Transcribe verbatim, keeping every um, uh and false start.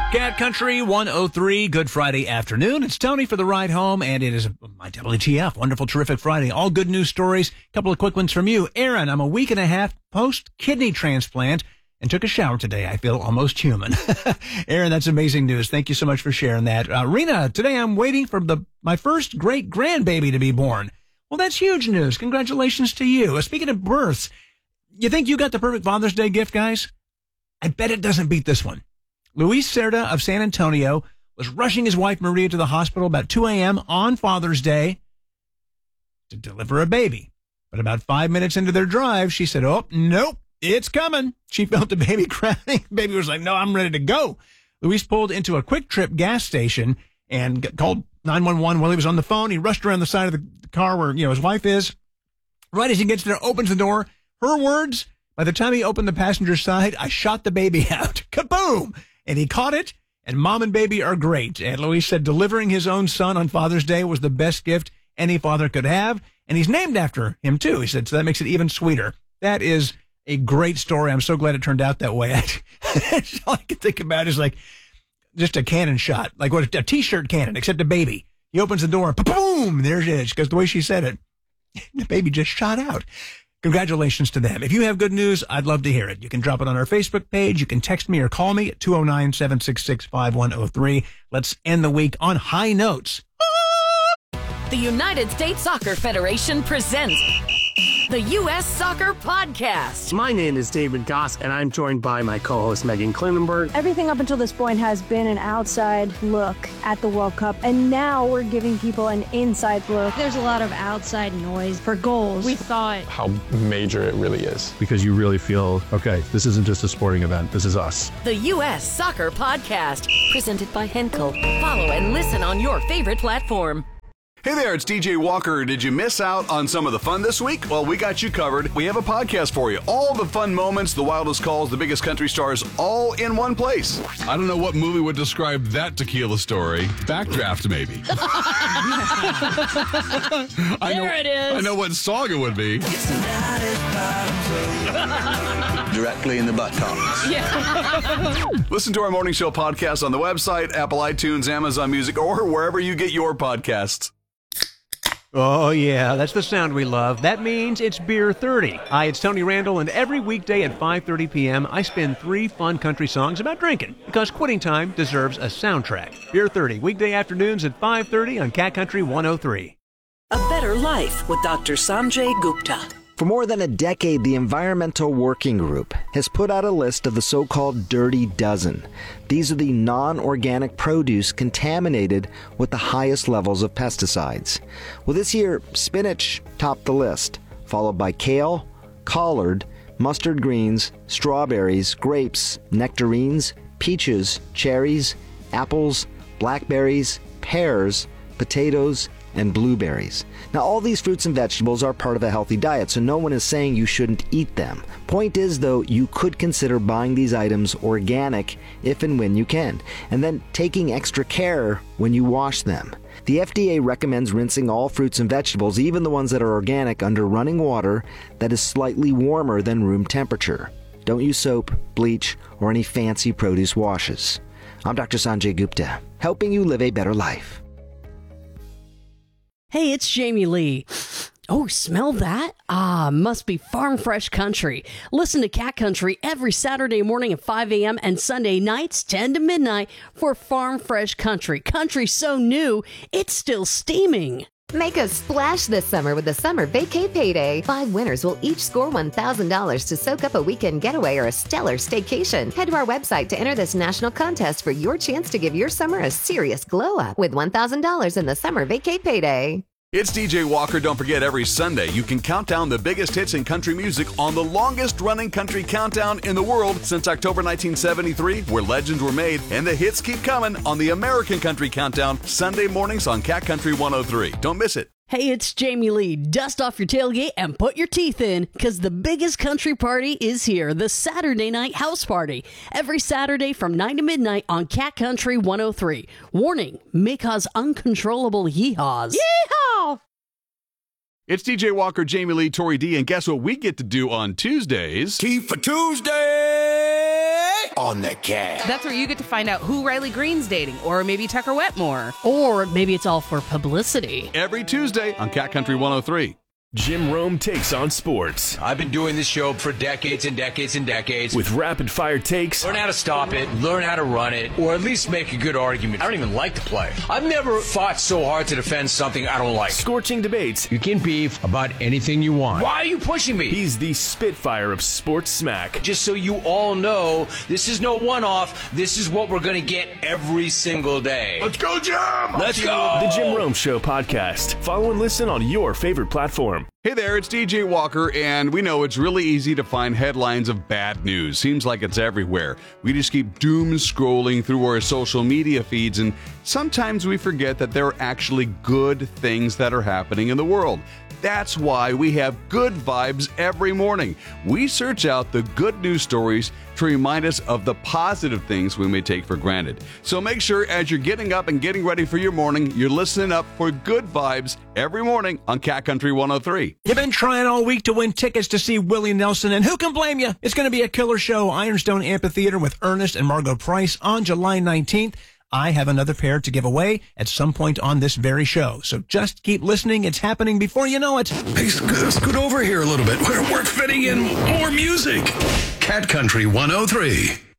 Cat Country one oh three, good Friday afternoon. It's Tony for the ride home, and it is my W T F. Wonderful, terrific Friday. All good news stories. A couple of quick ones from you. Aaron, I'm a week and a half post-kidney transplant and took a shower today. I feel almost human. Aaron, that's amazing news. Thank you so much for sharing that. Uh, Rena, today I'm waiting for the my first great-grandbaby to be born. Well, that's huge news. Congratulations to you. Uh, speaking of births, you think you got the perfect Father's Day gift, guys? I bet it doesn't beat this one. Luis Cerda of San Antonio was rushing his wife Maria to the hospital about two a.m. on Father's Day to deliver a baby. But about five minutes into their drive, she said, oh, nope, it's coming. She felt the baby crying. Baby was like, no, I'm ready to go. Luis pulled into a Quick Trip gas station and got, called nine one one while he was on the phone. He rushed around the side of the car where, you know, his wife is. Right as he gets there, opens the door. Her words, by the time he opened the passenger side, I shot the baby out. Kaboom! And he caught it, and mom and baby are great. And Luis said delivering his own son on Father's Day was the best gift any father could have. And he's named after him, too. He said, so that makes it even sweeter. That is a great story. I'm so glad it turned out that way. All I can think about is like just a cannon shot, like what a T-shirt cannon, except a baby. He opens the door, boom, there it is, because the way she said it, the baby just shot out. Congratulations to them. If you have good news, I'd love to hear it. You can drop it on our Facebook page. You can text me or call me at two oh nine, seven six six, five one oh three. Let's end the week on high notes. The United States Soccer Federation presents the U S Soccer Podcast. My name is David Goss, and I'm joined by my co-host Megan Klinenberg. Everything up until this point has been an outside look at the World Cup, and now we're giving people an inside look. There's a lot of outside noise for goals. We thought how major it really is. Because you really feel, okay, this isn't just a sporting event, this is us. The U S Soccer Podcast, presented by Henkel. Follow and listen on your favorite platform. Hey there, it's D J Walker. Did you miss out on some of the fun this week? Well, we got you covered. We have a podcast for you. All the fun moments, the wildest calls, the biggest country stars, all in one place. I don't know what movie would describe that tequila story. Backdraft, maybe. I there know, it is. I know what song it would be. Directly in the buttocks. Yeah. Listen to our morning show podcast on the website, Apple iTunes, Amazon Music, or wherever you get your podcasts. Oh, yeah, that's the sound we love. That means it's Beer thirty. Hi, it's Tony Randall, and every weekday at five thirty p.m., I spin three fun country songs about drinking, because quitting time deserves a soundtrack. Beer thirty, weekday afternoons at five thirty on Cat Country one oh three. A Better Life with Doctor Sanjay Gupta. For more than a decade, the Environmental Working Group has put out a list of the so-called Dirty Dozen. These are the non-organic produce contaminated with the highest levels of pesticides. Well, this year, spinach topped the list, followed by kale, collard, mustard greens, strawberries, grapes, nectarines, peaches, cherries, apples, blackberries, pears, potatoes, and blueberries. Now, all these fruits and vegetables are part of a healthy diet, so no one is saying you shouldn't eat them. Point is, though, you could consider buying these items organic if and when you can, and then taking extra care when you wash them. The F D A recommends rinsing all fruits and vegetables, even the ones that are organic, under running water that is slightly warmer than room temperature. Don't use soap, bleach, or any fancy produce washes. I'm Doctor Sanjay Gupta, helping you live a better life. Hey, it's Jamie Lee. Oh, smell that? Ah, must be Farm Fresh Country. Listen to Cat Country every Saturday morning at five a.m. and Sunday nights ten to midnight for Farm Fresh Country. Country so new, it's still steaming. Make a splash this summer with the Summer Vacay Payday. Five winners will each score one thousand dollars to soak up a weekend getaway or a stellar staycation. Head to our website to enter this national contest for your chance to give your summer a serious glow up with one thousand dollars in the Summer Vacay Payday. It's D J Walker. Don't forget, every Sunday you can count down the biggest hits in country music on the longest running country countdown in the world since October nineteen seventy-three, where legends were made and the hits keep coming on the American Country Countdown, Sunday mornings on Cat Country one oh three. Don't miss it. Hey, it's Jamie Lee. Dust off your tailgate and put your teeth in, because the biggest country party is here, the Saturday Night House Party. Every Saturday from nine to midnight on Cat Country one oh three. Warning, may cause uncontrollable yee-haws. Yeehaw! It's D J Walker, Jamie Lee, Tori D, and guess what we get to do on Tuesdays? Tea for Tuesday! on the Cat. That's where you get to find out who Riley Green's dating, or maybe Tucker Wetmore. Or maybe it's all for publicity. Every Tuesday on Cat Country one oh three. Jim Rome takes on sports. I've been doing this show for decades and decades and decades. With rapid-fire takes. Learn how to stop it, learn how to run it, or at least make a good argument. I don't even like the play. I've never fought so hard to defend something I don't like. Scorching debates. You can beef about anything you want. Why are you pushing me? He's the Spitfire of sports smack. Just so you all know, this is no one-off. This is what we're going to get every single day. Let's go, Jim! Let's go! The Jim Rome Show podcast. Follow and listen on your favorite platform. Hey there, it's D J Walker, and we know it's really easy to find headlines of bad news. Seems like it's everywhere. We just keep doom scrolling through our social media feeds, and sometimes we forget that there are actually good things that are happening in the world. That's why we have Good Vibes every morning. We search out the good news stories to remind us of the positive things we may take for granted. So make sure as you're getting up and getting ready for your morning, you're listening up for Good Vibes every morning on Cat Country one oh three. You've been trying all week to win tickets to see Willie Nelson, and who can blame you? It's going to be a killer show, Ironstone Amphitheater with Ernest and Margot Price on July nineteenth. I have another pair to give away at some point on this very show. So just keep listening. It's happening before you know it. Hey, scoot, scoot over here a little bit. We're, we're fitting in more music. Cat Country one oh three.